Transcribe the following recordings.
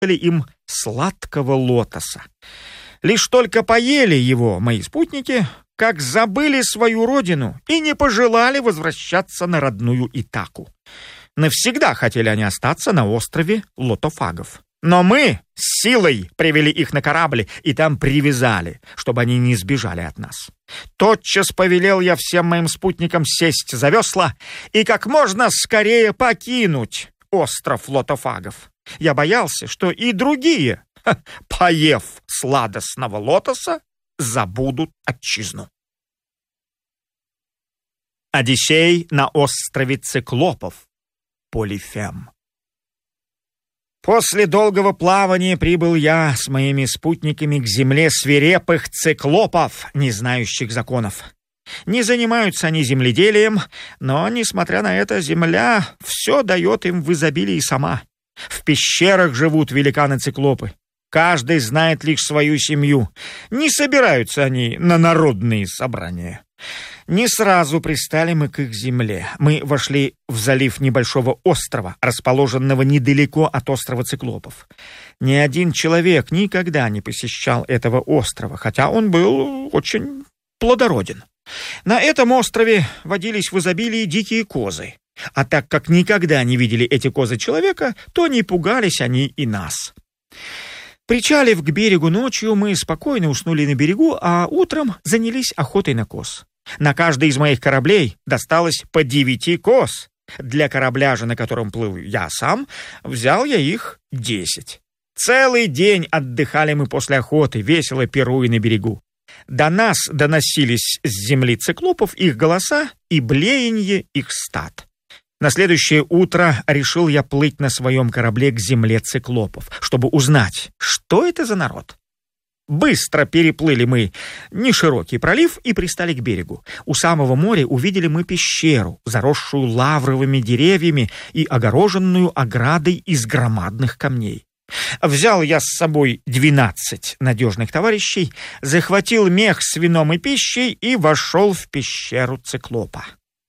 им сладкого лотоса. Лишь только поели его мои спутники, как забыли свою родину и не пожелали возвращаться на родную Итаку. Навсегда хотели они остаться на острове Лотофагов. Но мы с силой привели их на корабль и там привязали, чтобы они не сбежали от нас. Тотчас повелел я всем моим спутникам сесть за весла и как можно скорее покинуть остров Лотофагов. Я боялся, что и другие, поев сладостного лотоса, забудут отчизну. Одиссей на острове Циклопов. Полифем. После долгого плавания прибыл я с моими спутниками к земле свирепых циклопов, не знающих законов. Не занимаются они земледелием, но, несмотря на это, земля все дает им в изобилии сама. В пещерах живут великаны-циклопы. Каждый знает лишь свою семью. Не собираются они на народные собрания. Не сразу пристали мы к их земле. Мы вошли в залив небольшого острова, расположенного недалеко от острова Циклопов. Ни один человек никогда не посещал этого острова, хотя он был очень плодороден. На этом острове водились в изобилии дикие козы. А так как никогда не видели эти козы человека, то не пугались они и нас. Причалив к берегу ночью, мы спокойно уснули на берегу, а утром занялись охотой на коз. На каждый из моих кораблей досталось по 9 коз. Для корабля же, на котором плыл я сам, взял я их 10. Целый день отдыхали мы после охоты, весело пируя на берегу. До нас доносились с земли циклопов их голоса и блеяние их стад. На следующее утро решил я плыть на своем корабле к земле циклопов, чтобы узнать, что это за народ. Быстро переплыли мы неширокий пролив и пристали к берегу. У самого моря увидели мы пещеру, заросшую лавровыми деревьями и огороженную оградой из громадных камней. Взял я с собой 12 надежных товарищей, захватил мех с вином и пищей и вошел в пещеру циклопа.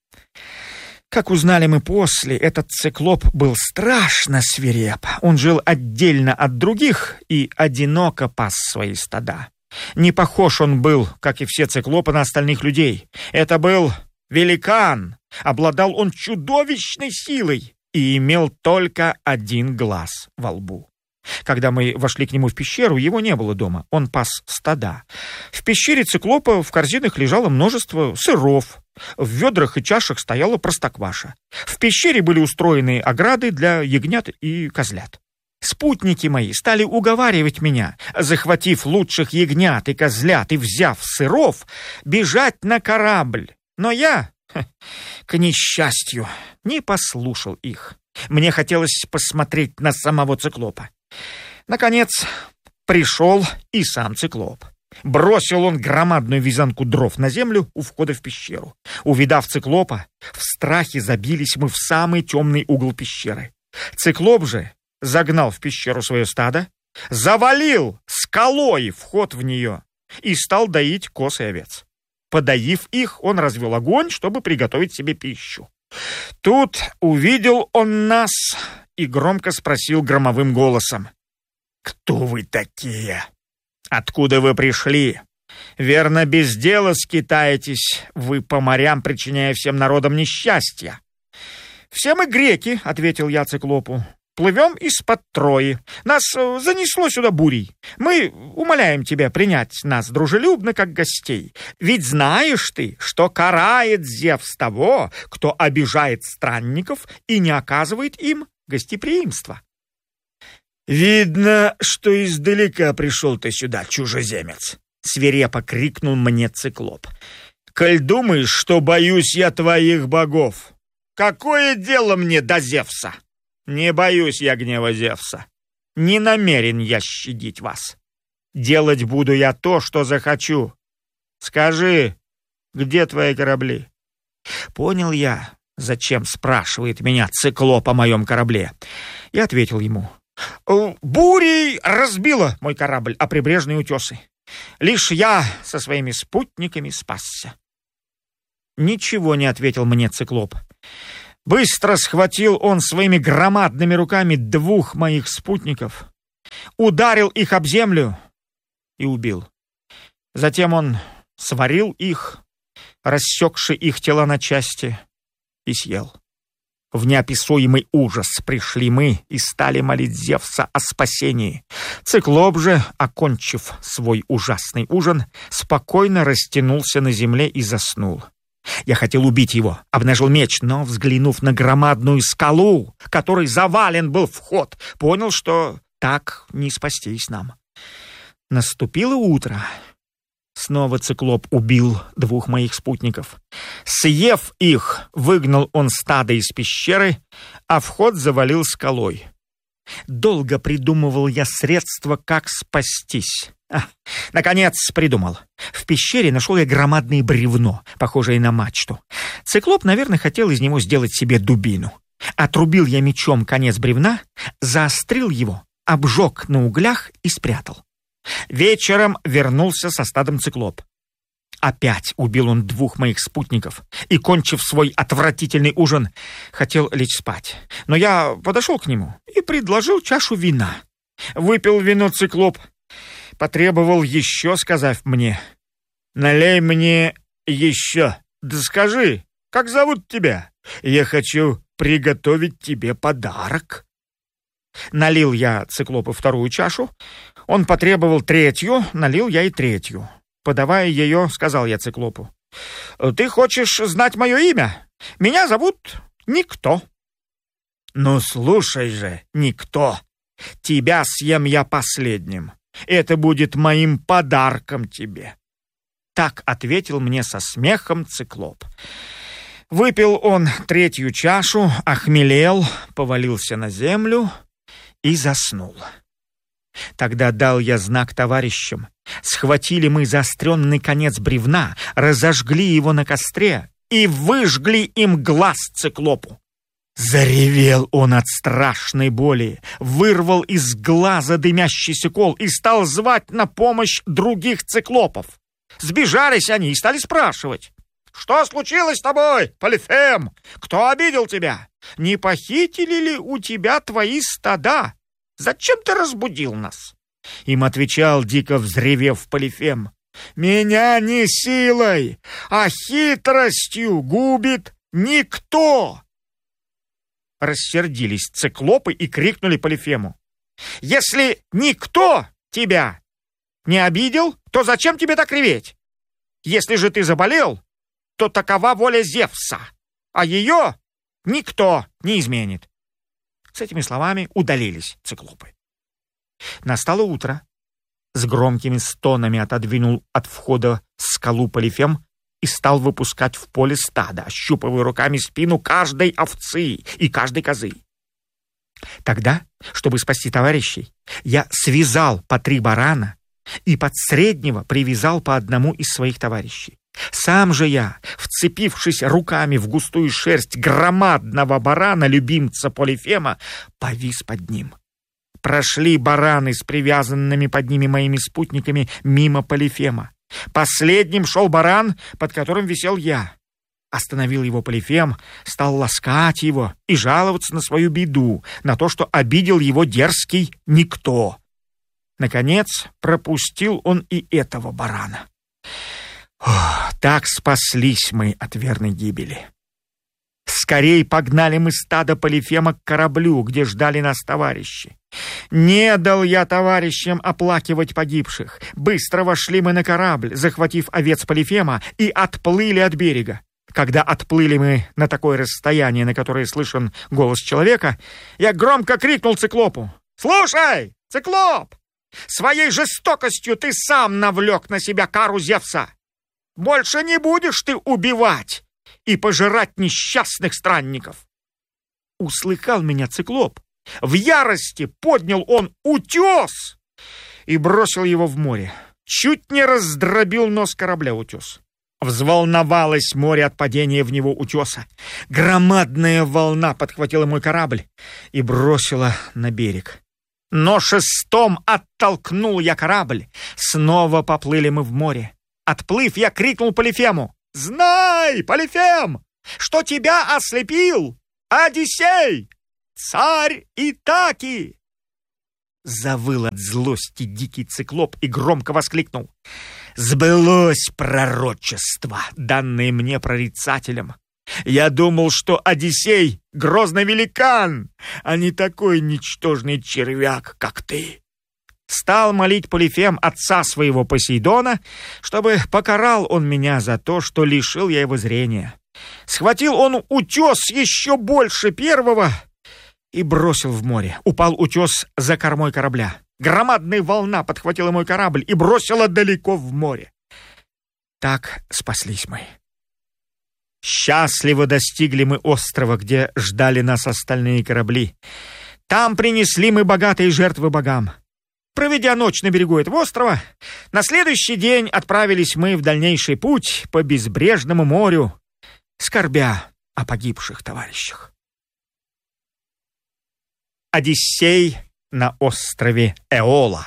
Как узнали мы после, этот циклоп был страшно свиреп. Он жил отдельно от других и одиноко пас свои стада. Не похож он был, как и все циклопы, на остальных людей. Это был великан. Обладал он чудовищной силой и имел только один глаз во лбу. Когда мы вошли к нему в пещеру, его не было дома, он пас стада. В пещере циклопа в корзинах лежало множество сыров, в ведрах и чашах стояла простокваша. В пещере были устроены ограды для ягнят и козлят. Спутники мои стали уговаривать меня, захватив лучших ягнят и козлят и взяв сыров, бежать на корабль. Но я, к несчастью, не послушал их. Мне хотелось посмотреть на самого циклопа. Наконец, пришел и сам циклоп. Бросил он громадную вязанку дров на землю у входа в пещеру. Увидав циклопа, в страхе забились мы в самый темный угол пещеры. Циклоп же загнал в пещеру свое стадо, завалил скалой вход в нее и стал доить коз и овец. Подоив их, он развел огонь, чтобы приготовить себе пищу. Тут увидел он нас и громко спросил громовым голосом: «Кто вы такие? Откуда вы пришли? Верно, без дела скитаетесь вы по морям, причиняя всем народам несчастья». «Все мы греки», — ответил я циклопу. «Плывем из-под Трои. Нас занесло сюда бурей. Мы умоляем тебя принять нас дружелюбно, как гостей. Ведь знаешь ты, что карает Зевс того, кто обижает странников и не оказывает им гостеприимства». «Видно, что издалека пришел ты сюда, чужеземец», — свирепо крикнул мне циклоп. «Коль думаешь, что боюсь я твоих богов, какое дело мне до Зевса? Не боюсь я гнева Зевса. Не намерен я щадить вас. Делать буду я то, что захочу. Скажи, где твои корабли?» Понял я, зачем спрашивает меня циклоп о моем корабле. Я ответил ему: «Бурей разбила мой корабль о прибрежные утесы. Лишь я со своими спутниками спасся». Ничего не ответил мне циклоп. Быстро схватил он своими громадными руками 2 моих спутников ударил их об землю и убил. Затем он сварил их, рассекши их тела на части, и съел. В неописуемый ужас пришли мы и стали молить Зевса о спасении. Циклоп же, окончив свой ужасный ужин, спокойно растянулся на земле и заснул. Я хотел убить его, обнажил меч, но, взглянув на громадную скалу, которой завален был вход, понял, что так не спастись нам. Наступило утро. Снова циклоп убил 2 моих спутников. Съев их, выгнал он стадо из пещеры, а вход завалил скалой. Долго придумывал я средства, как спастись. Наконец придумал. В пещере нашел я громадное бревно, похожее на мачту. Циклоп, наверное, хотел из него сделать себе дубину. Отрубил я мечом конец бревна, заострил его, обжег на углях и спрятал. Вечером вернулся со стадом циклоп. Опять убил он 2 моих спутников и, кончив свой отвратительный ужин, хотел лечь спать. Но я подошел к нему и предложил чашу вина. Выпил вино циклоп, потребовал еще, сказав мне: «Налей мне еще, да скажи, как зовут тебя? Я хочу приготовить тебе подарок». Налил я циклопу 2 чашу, он потребовал 3, налил я и 3. Подавая ее, сказал я циклопу: «Ты хочешь знать мое имя? Меня зовут Никто». «Ну, слушай же, Никто, тебя съем я последним. Это будет моим подарком тебе». Так ответил мне со смехом циклоп. Выпил он 3 чашу, охмелел, повалился на землю и заснул. Тогда дал я знак товарищам. Схватили мы заостренный конец бревна, разожгли его на костре и выжгли им глаз циклопу. Заревел он от страшной боли, вырвал из глаза дымящийся кол и стал звать на помощь других циклопов. Сбежались они и стали спрашивать: «Что случилось с тобой, Полифем? Кто обидел тебя? Не похитили ли у тебя твои стада? Зачем ты разбудил нас?» Им отвечал, дико взревев, Полифем: «Меня не силой, а хитростью губит Никто». Рассердились циклопы и крикнули Полифему: «Если Никто тебя не обидел, то зачем тебе так реветь? Если же ты заболел, то такова воля Зевса, а ее никто не изменит». С этими словами удалились циклопы. Настало утро. С громкими стонами отодвинул от входа скалу Полифем и стал выпускать в поле стадо, ощупывая руками спину каждой овцы и каждой козы. Тогда, чтобы спасти товарищей, я связал по 3 барана и под среднего привязал по одному из своих товарищей. Сам же я, вцепившись руками в густую шерсть громадного барана, любимца Полифема, повис под ним. Прошли бараны с привязанными под ними моими спутниками мимо Полифема. Последним шел баран, под которым висел я. Остановил его Полифем, стал ласкать его и жаловаться на свою беду, на то, что обидел его дерзкий Никто. Наконец, пропустил он и этого барана. Так спаслись мы от верной гибели. Скорей погнали мы стадо Полифема к кораблю, где ждали нас товарищи. Не дал я товарищам оплакивать погибших. Быстро вошли мы на корабль, захватив овец Полифема, и отплыли от берега. Когда отплыли мы на такое расстояние, на которое слышен голос человека, я громко крикнул циклопу: «Слушай, циклоп! Своей жестокостью ты сам навлек на себя кару Зевса. Больше не будешь ты убивать и пожирать несчастных странников». Услыхал меня циклоп. В ярости поднял он утес и бросил его в море. Чуть не раздробил нос корабля утес. Взволновалось море от падения в него утеса. Громадная волна подхватила мой корабль и бросила на берег. Но шестом оттолкнул я корабль. Снова поплыли мы в море. Отплыв, я крикнул Полифему: «Знай, Полифем, что тебя ослепил Одиссей, царь Итаки!» Завыл от злости дикий циклоп и громко воскликнул: «Сбылось пророчество, данное мне прорицателем! Я думал, что Одиссей — грозный великан, а не такой ничтожный червяк, как ты!» Стал молить Полифем отца своего Посейдона, чтобы покарал он меня за то, что лишил я его зрения. Схватил он утес еще больше первого и бросил в море. Упал утес за кормой корабля. Громадная волна подхватила мой корабль и бросила далеко в море. Так спаслись мы. Счастливо достигли мы острова, где ждали нас остальные корабли. Там принесли мы богатые жертвы богам. Проведя ночь на берегу этого острова, на следующий день отправились мы в дальнейший путь по безбрежному морю, скорбя о погибших товарищах. Одиссей на острове Эола.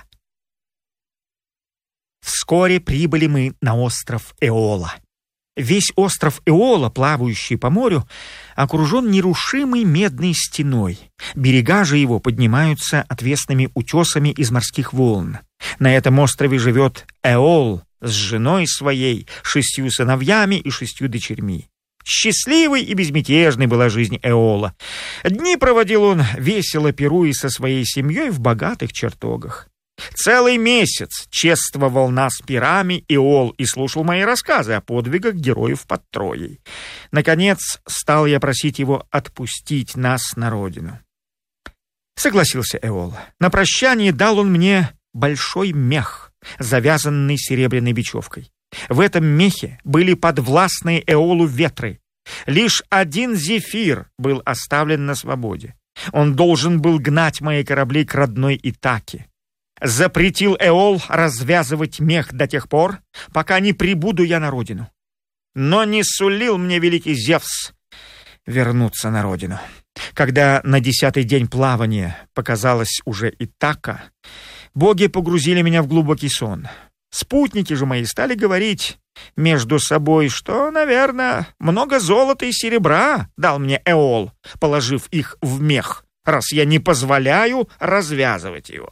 Вскоре прибыли мы на остров Эола. Весь остров Эола, плавающий по морю, окружен нерушимой медной стеной. Берега же его поднимаются отвесными утесами из морских волн. На этом острове живет Эол с женой своей, 6 сыновьями и 6 дочерьми. Счастливой и безмятежной была жизнь Эола. Дни проводил он, весело пируя со своей семьей в богатых чертогах. Целый месяц чествовал нас пирами Эол и слушал мои рассказы о подвигах героев под Троей. Наконец, стал я просить его отпустить нас на родину. Согласился Эол. На прощание дал он мне большой мех, завязанный серебряной бечевкой. В этом мехе были подвластные Эолу ветры. Лишь один Зефир был оставлен на свободе. Он должен был гнать мои корабли к родной Итаке. Запретил Эол развязывать мех до тех пор, пока не прибуду я на родину. Но не сулил мне великий Зевс вернуться на родину. Когда на 10-й день плавания показалась уже Итака, боги погрузили меня в глубокий сон. Спутники же мои стали говорить между собой, что, наверное, много золота и серебра дал мне Эол, положив их в мех, раз я не позволяю развязывать его.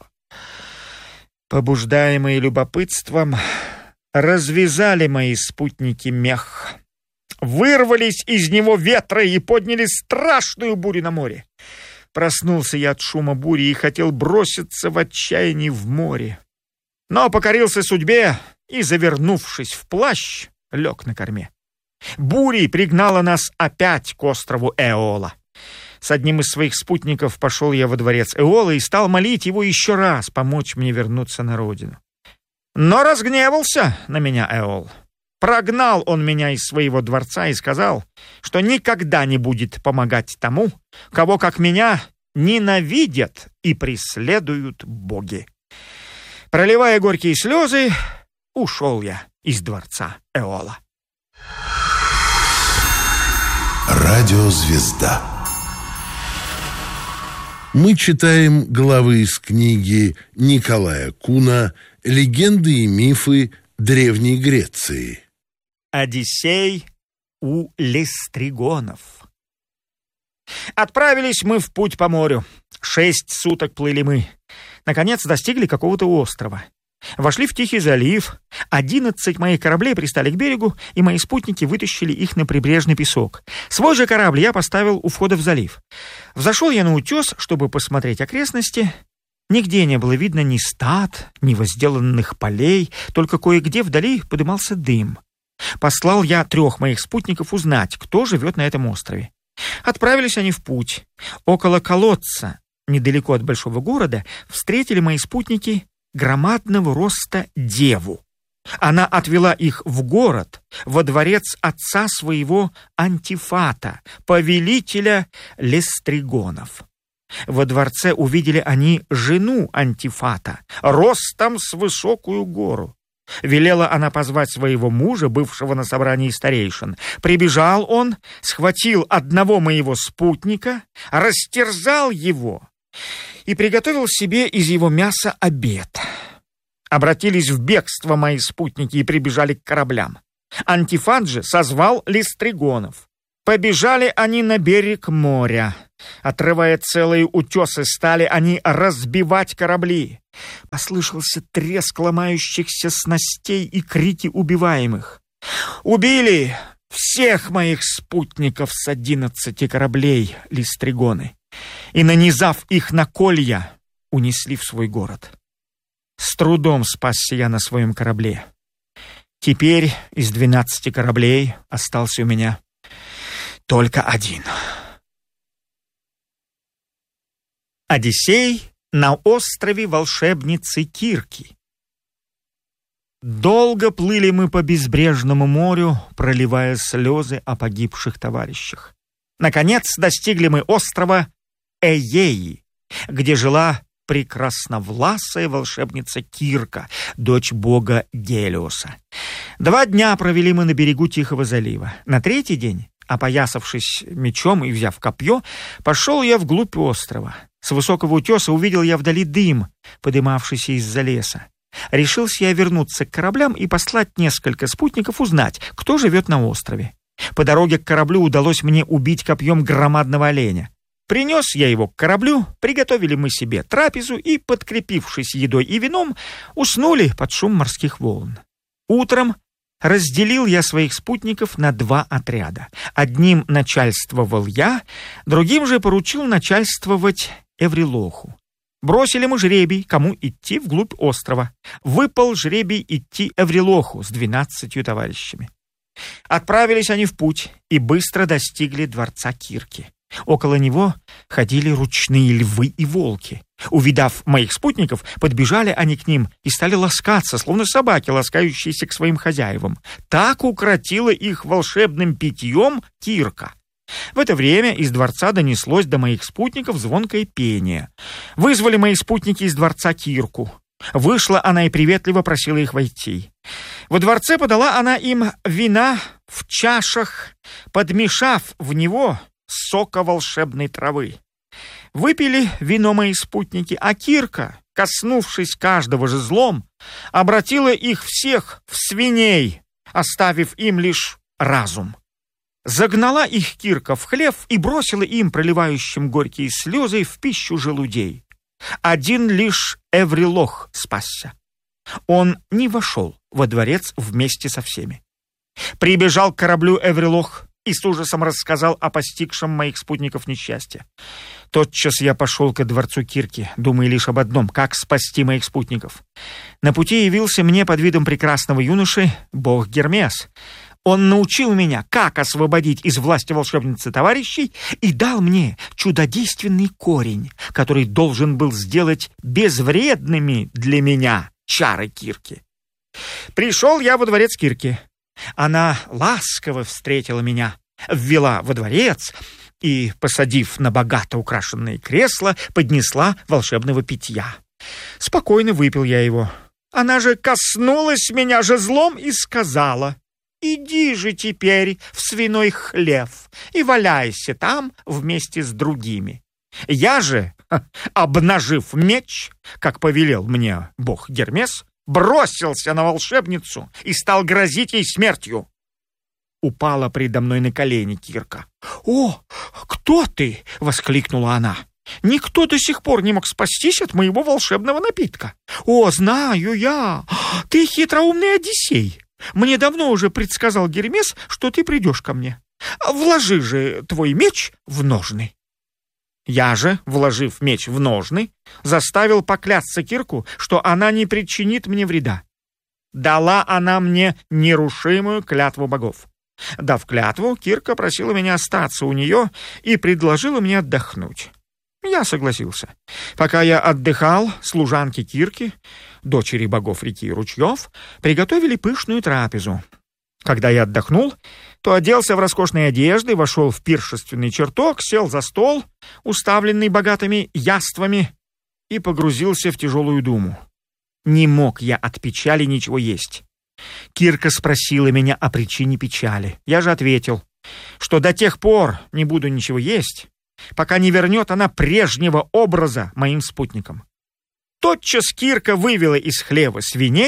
Побуждаемые любопытством, развязали мои спутники мех, вырвались из него ветры и подняли страшную бурю на море. Проснулся я от шума бури и хотел броситься в отчаянии в море, но покорился судьбе и, завернувшись в плащ, лег на корме. Бурей пригнала нас опять к острову Эола. С одним из своих спутников пошел я во дворец Эола и стал молить его еще раз помочь мне вернуться на родину. Но разгневался на меня Эол. Прогнал он меня из своего дворца и сказал, что никогда не будет помогать тому, кого, как меня, ненавидят и преследуют боги. Проливая горькие слезы, ушел я из дворца Эола. Радиозвезда. Мы читаем главы из книги Николая Куна «Легенды и мифы Древней Греции». Одиссей у Лестригонов. Отправились мы в путь по морю. 6 суток плыли мы. Наконец достигли какого-то острова. Вошли в Тихий залив. 11 моих кораблей пристали к берегу, и мои спутники вытащили их на прибрежный песок. Свой же корабль я поставил у входа в залив. Взошел я на утес, чтобы посмотреть окрестности. Нигде не было видно ни стад, ни возделанных полей, только кое-где вдали подымался дым. Послал я 3 моих спутников узнать, кто живет на этом острове. Отправились они в путь. Около колодца, недалеко от большого города, встретили мои спутники громадного роста деву. Она отвела их в город, во дворец отца своего Антифата, повелителя Лестригонов. Во дворце увидели они жену Антифата, ростом с высокую гору. Велела она позвать своего мужа, бывшего на собрании старейшин. Прибежал он, схватил одного моего спутника, растерзал его и приготовил себе из его мяса обед. Обратились в бегство мои спутники и прибежали к кораблям. Антифат же созвал Лестригонов. Побежали они на берег моря. Отрывая целые утесы, стали они разбивать корабли. Послышался треск ломающихся снастей и крики убиваемых. Убили всех моих спутников с 11 кораблей листригоны и, нанизав их на колья, унесли в свой город. С трудом спасся я на своем корабле. Теперь из 12 кораблей остался у меня только один. Одиссей на острове волшебницы Кирки. Долго плыли мы по безбрежному морю, проливая слезы о погибших товарищах. Наконец достигли мы острова Эеи, где жила прекрасновласая волшебница Кирка, дочь бога Гелиоса. 2 дня провели мы на берегу Тихого залива. На 3-й день, опоясавшись мечом и взяв копье, пошел я вглубь острова. С высокого утеса увидел я вдали дым, подымавшийся из-за леса. Решился я вернуться к кораблям и послать несколько спутников узнать, кто живет на острове. По дороге к кораблю удалось мне убить копьем громадного оленя. Принес я его к кораблю, приготовили мы себе трапезу и, подкрепившись едой и вином, уснули под шум морских волн. Утром разделил я своих спутников на 2 отряда. Одним начальствовал я, другим же поручил начальствовать Эврилоху. Бросили мы жребий, кому идти вглубь острова. Выпал жребий идти Эврилоху с 12 товарищами. Отправились они в путь и быстро достигли дворца Кирки. Около него ходили ручные львы и волки. Увидав моих спутников, подбежали они к ним и стали ласкаться, словно собаки, ласкающиеся к своим хозяевам. Так укротила их волшебным питьем Кирка. В это время из дворца донеслось до моих спутников звонкое пение. Вызвали мои спутники из дворца Кирку. Вышла она и приветливо просила их войти. Во дворце подала она им вина в чашах, подмешав в него сока волшебной травы. Выпили вино мои спутники, а Кирка, коснувшись каждого жезлом, обратила их всех в свиней, оставив им лишь разум. Загнала их Кирка в хлев и бросила им, проливающим горькие слезы, в пищу желудей. Один лишь Эврилох спасся. Он не вошел во дворец вместе со всеми. Прибежал к кораблю Эврилох и с ужасом рассказал о постигшем моих спутников несчастье. Тотчас я пошел ко дворцу Кирки, думая лишь об одном — как спасти моих спутников. На пути явился мне под видом прекрасного юноши бог Гермес. Он научил меня, как освободить из власти волшебницы товарищей, и дал мне чудодейственный корень, который должен был сделать безвредными для меня чары Кирки. Пришел я во дворец Кирки. Она ласково встретила меня, ввела во дворец и, посадив на богато украшенные кресла, поднесла волшебного питья. Спокойно выпил я его. Она же коснулась меня жезлом и сказала: «Иди же теперь в свиной хлев и валяйся там вместе с другими». Я же, обнажив меч, как повелел мне бог Гермес, бросился на волшебницу и стал грозить ей смертью. Упала предо мной на колени Кирка. «О, кто ты?» — воскликнула она. «Никто до сих пор не мог спастись от моего волшебного напитка. О, знаю я, ты хитроумный Одиссей. Мне давно уже предсказал Гермес, что ты придешь ко мне. Вложи же твой меч в ножны». Я же, вложив меч в ножны, заставил поклясться Кирку, что она не причинит мне вреда. Дала она мне нерушимую клятву богов. Дав клятву, Кирка просила меня остаться у нее и предложила мне отдохнуть. Я согласился. Пока я отдыхал, служанки Кирки, дочери богов реки и ручьев, приготовили пышную трапезу. Когда я отдохнул, то оделся в роскошные одежды, вошел в пиршественный чертог, сел за стол, уставленный богатыми яствами, и погрузился в тяжелую думу. Не мог я от печали ничего есть. Кирка спросила меня о причине печали. Я же ответил, что до тех пор не буду ничего есть, пока не вернет она прежнего образа моим спутникам. Тотчас Кирка вывела из хлева свиней,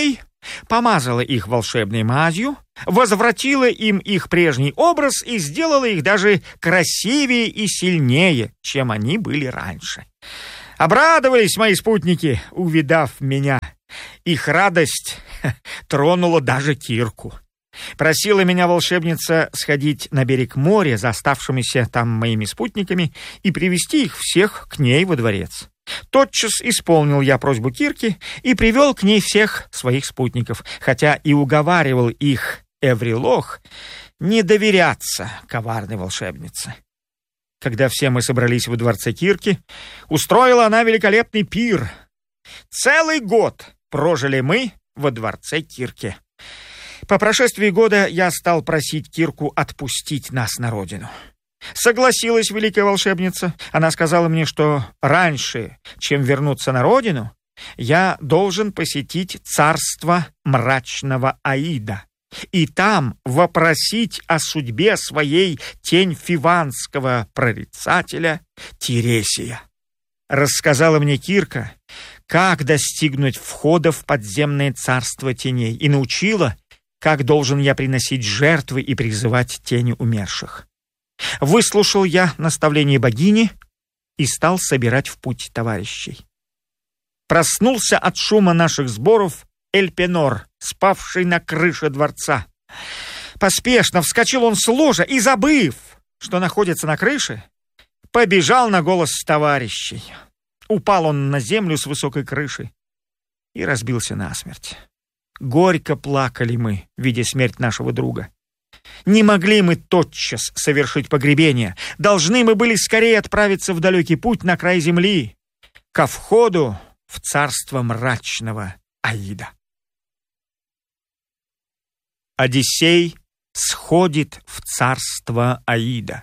помазала их волшебной мазью, возвратила им их прежний образ и сделала их даже красивее и сильнее, чем они были раньше. Обрадовались мои спутники, увидав меня. Их радость тронула даже Кирку. Просила меня волшебница сходить на берег моря за оставшимися там моими спутниками и привести их всех к ней во дворец. Тотчас исполнил я просьбу Кирки и привел к ней всех своих спутников, хотя и уговаривал их Эврилох не доверяться коварной волшебнице. Когда все мы собрались во дворце Кирки, устроила она великолепный пир. Целый год прожили мы во дворце Кирки. По прошествии года я стал просить Кирку отпустить нас на родину. Согласилась великая волшебница. Она сказала мне, что раньше, чем вернуться на родину, я должен посетить царство мрачного Аида и там вопросить о судьбе своей тень фиванского прорицателя Тиресия. Рассказала мне Кирка, как достигнуть входа в подземное царство теней, и научила, как должен я приносить жертвы и призывать тени умерших. Выслушал я наставление богини и стал собирать в путь товарищей. Проснулся от шума наших сборов Эльпенор, спавший на крыше дворца. Поспешно вскочил он с ложа и, забыв, что находится на крыше, побежал на голос товарищей. Упал он на землю с высокой крыши и разбился насмерть. Горько плакали мы, видя смерть нашего друга. Не могли мы тотчас совершить погребение. Должны мы были скорее отправиться в далекий путь на край земли, ко входу в царство мрачного Аида. Одиссей сходит в царство Аида.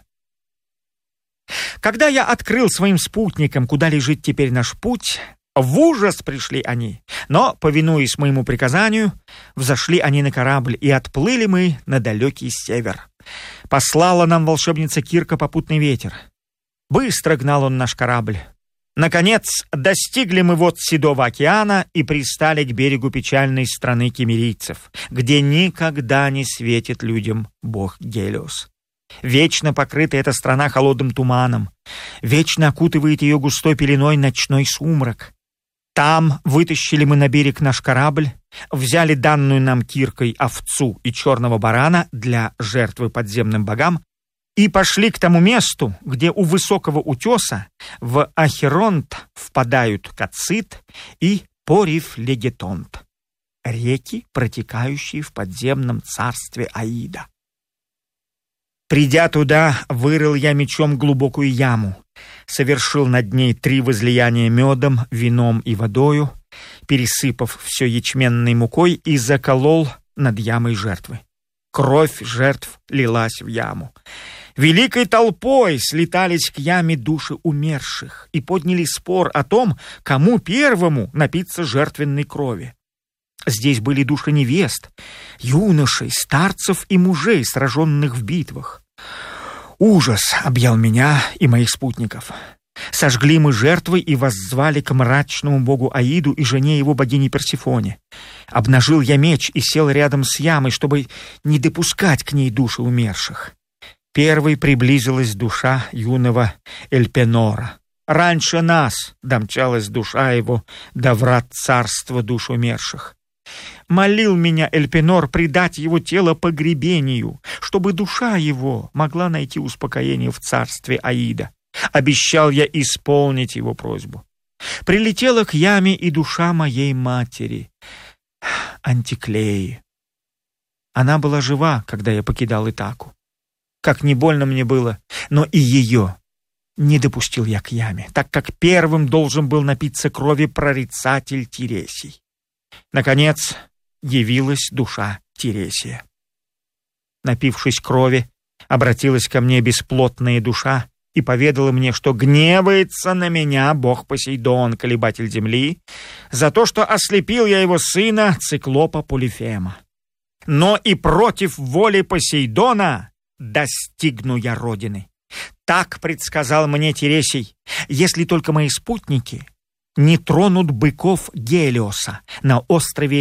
Когда я открыл своим спутникам, куда лежит теперь наш путь, в ужас пришли они, но, повинуясь моему приказанию, взошли они на корабль, и отплыли мы на далекий север. Послала нам волшебница Кирка попутный ветер. Быстро гнал он наш корабль. Наконец, достигли мы вод Седого океана и пристали к берегу печальной страны киммерийцев, где никогда не светит людям бог Гелиос. Вечно покрыта эта страна холодным туманом, вечно окутывает ее густой пеленой ночной сумрак. Там вытащили мы на берег наш корабль, взяли данную нам Киркой овцу и черного барана для жертвы подземным богам и пошли к тому месту, где у высокого утеса в Ахеронт впадают Кацит и Порифлегетонт, реки, протекающие в подземном царстве Аида. Придя туда, вырыл я мечом глубокую яму, совершил над ней 3 возлияния медом, вином и водою, пересыпав все ячменной мукой, и заколол над ямой жертвы. Кровь жертв лилась в яму. Великой толпой слетались к яме души умерших и подняли спор о том, кому первому напиться жертвенной крови. Здесь были души невест, юношей, старцев и мужей, сраженных в битвах. Ужас объял меня и моих спутников. Сожгли мы жертвы и воззвали к мрачному богу Аиду и жене его богини Персифоне. Обнажил я меч и сел рядом с ямой, чтобы не допускать к ней души умерших. Первой приблизилась душа юного Эльпенора. Раньше нас домчалась душа его до врат царства душ умерших. Молил меня Эльпенор предать его тело погребению, чтобы душа его могла найти успокоение в царстве Аида. Обещал я исполнить его просьбу. Прилетела к яме и душа моей матери, Антиклеи. Она была жива, когда я покидал Итаку. Как не больно мне было, но и ее не допустил я к яме, так как первым должен был напиться крови прорицатель Тиресий. Наконец явилась душа Тиресия. Напившись крови, обратилась ко мне бесплотная душа и поведала мне, что гневается на меня бог Посейдон, колебатель земли, за то, что ослепил я его сына, циклопа Полифема. Но и против воли Посейдона достигну я родины. Так предсказал мне Тиресий, если только мои спутники не тронут быков Гелиоса на острове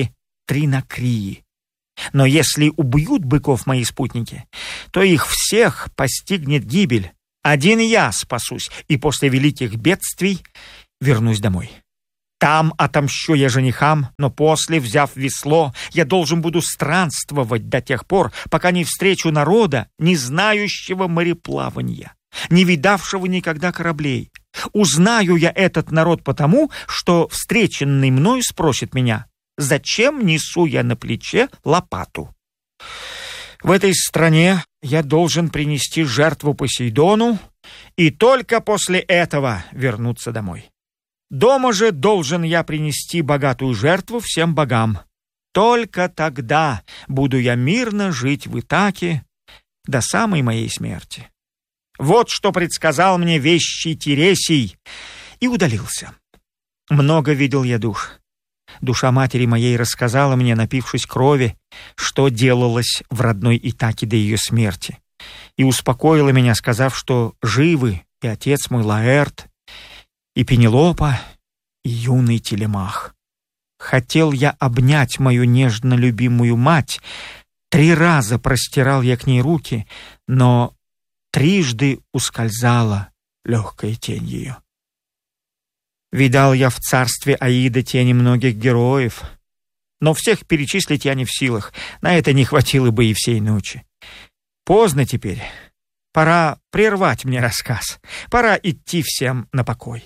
Тринакрии. Но если убьют быков мои спутники, то их всех постигнет гибель. Один я спасусь, и после великих бедствий вернусь домой. Там отомщу я женихам, но после, взяв весло, я должен буду странствовать до тех пор, пока не встречу народа, не знающего мореплавания, не видавшего никогда кораблей. Узнаю я этот народ потому, что встреченный мною спросит меня, зачем несу я на плече лопату. В этой стране я должен принести жертву Посейдону и только после этого вернуться домой. Дома же должен я принести богатую жертву всем богам. Только тогда буду я мирно жить в Итаке до самой моей смерти. Вот что предсказал мне вещий Тересий и удалился. Много видел я душ. Душа матери моей рассказала мне, напившись крови, что делалось в родной Итаке до ее смерти, и успокоила меня, сказав, что живы и отец мой Лаэрт, и Пенелопа, и юный Телемах. Хотел я обнять мою нежно любимую мать, 3 раза простирал я к ней руки, но трижды ускользала легкая тень ее. Видал я в царстве Аида тени многих героев, но всех перечислить я не в силах, на это не хватило бы и всей ночи. Поздно теперь, пора прервать мне рассказ, пора идти всем на покой.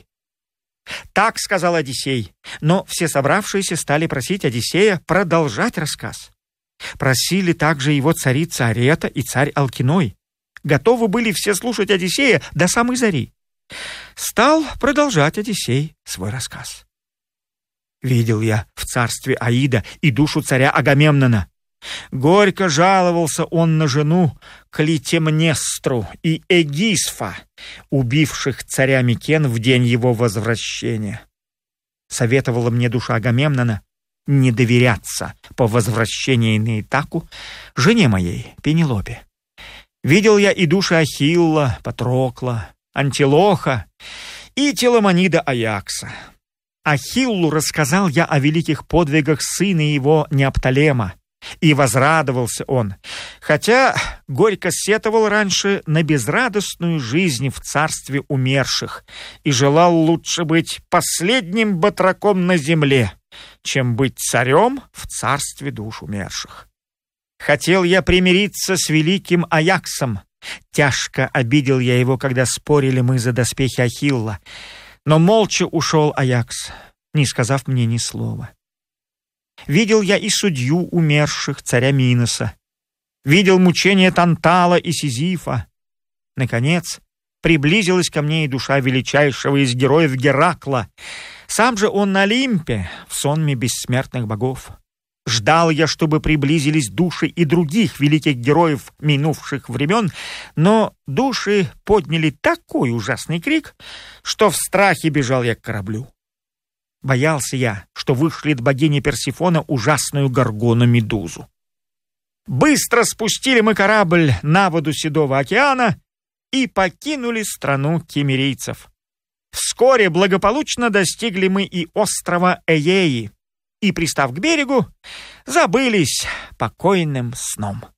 Так сказал Одиссей, но все собравшиеся стали просить Одиссея продолжать рассказ. Просили также его царица Арета и царь Алкиной. Готовы были все слушать Одиссея до самой зари. Стал продолжать Одиссей свой рассказ. Видел я в царстве Аида и душу царя Агамемнона. Горько жаловался он на жену Клитемнестру и Эгисфа, убивших царя Микен в день его возвращения. Советовала мне душа Агамемнона не доверяться по возвращении на Итаку жене моей Пенелопе. Видел я и души Ахилла, Патрокла, Антилоха и Теламонида Аякса. Ахиллу рассказал я о великих подвигах сына его Неоптолема, и возрадовался он, хотя горько сетовал раньше на безрадостную жизнь в царстве умерших и желал лучше быть последним батраком на земле, чем быть царем в царстве душ умерших. Хотел я примириться с великим Аяксом, тяжко обидел я его, когда спорили мы за доспехи Ахилла, но молча ушел Аякс, не сказав мне ни слова. Видел я и судью умерших, царя Миноса. Видел мучения Тантала и Сизифа. Наконец, приблизилась ко мне и душа величайшего из героев Геракла. Сам же он на Олимпе, в сонме бессмертных богов. Ждал я, чтобы приблизились души и других великих героев минувших времен, но души подняли такой ужасный крик, что в страхе бежал я к кораблю. Боялся я, что вышлет богиня Персифона ужасную Горгону-медузу. Быстро спустили мы корабль на воду Седого океана и покинули страну киммерийцев. Вскоре благополучно достигли мы и острова Эеи, и, пристав к берегу, забылись покойным сном.